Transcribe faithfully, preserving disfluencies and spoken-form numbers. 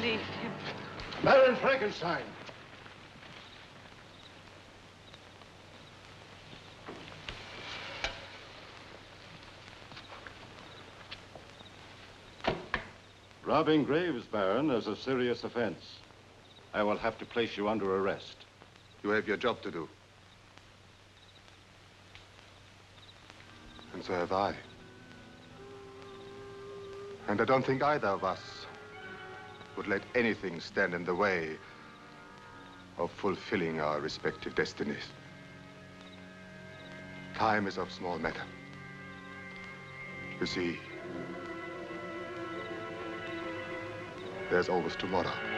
leave him. Baron Frankenstein. Robbing graves, Baron, is a serious offense. I will have to place you under arrest. You have your job to do. And so have I. And I don't think either of us would let anything stand in the way of fulfilling our respective destinies. Time is of small matter. You see, there's always tomorrow.